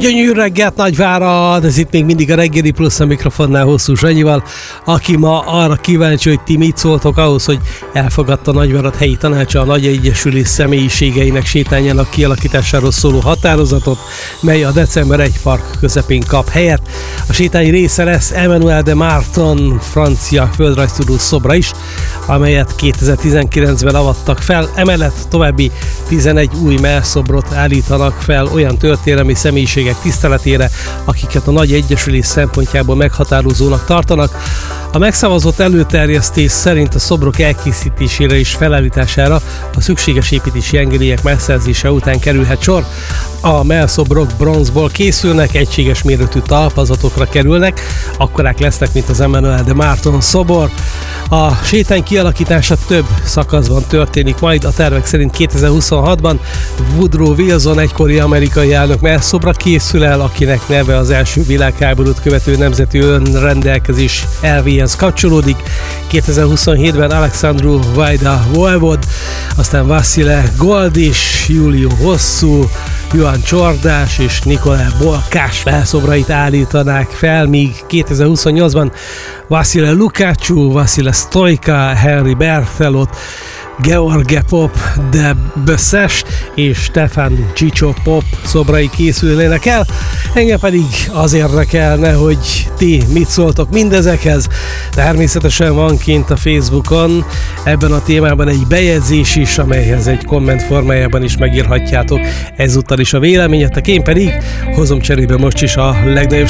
Gyönyörű reggelt Nagyvárad, ez itt még mindig a Reggeli Plusz, a mikrofonnál Hosszú Sanyival, aki ma arra kíváncsi, hogy ti mit szóltok ahhoz, hogy elfogadta Nagyvárad helyi tanácsa a Nagy Egyesülés személyiségeinek sétányának kialakításáról szóló határozatot, mely a december 1 park közepén kap helyet. A sétány része lesz Emmanuel de Marton francia földrajztudó szobra is, amelyet 2019-ben avattak fel, emellett további 11 új mellszobrot állítanak fel olyan történelmi személyiségek tiszteletére, akiket a Nagy Egyesülés szempontjából meghatározónak tartanak. A megszavazott előterjesztés szerint a szobrok elkészítésére és felállítására a szükséges építési engedélyek megszerzése után kerülhet sor. A mellszobrok bronzból készülnek, egységes méretű talpazatokra kerülnek, akkorák lesznek, mint az Emmanuel de Marton szobor. A sétány kialakítása több szakaszban történik majd, a tervek szerint 2026-ban Woodrow Wilson egykori amerikai elnök mellszobra készül el, akinek neve az első világháborút követő nemzeti önrendelkezés elvéhez kapcsolódik. 2027-ben Alexandru Vajda Vojvod, aztán Vasile Goldis, Julio Hosszú, Johan Csordás és Nikolaj Bolkás felszobrait állítanák fel, míg 2028-ban Vasile Lukácsú, Vasile Stojka, Henry Berthelot, George Pop, de Bösszes és Stefan Csicsó Pop szobrai készülnének el. Engem pedig az érdekelne, hogy ti mit szóltok mindezekhez. Természetesen van kint a Facebookon ebben a témában egy bejegyzés is, amelyhez egy komment formájában is megírhatjátok ezúttal is a véleményetek. Én pedig hozom cserébe most is a legnagyobb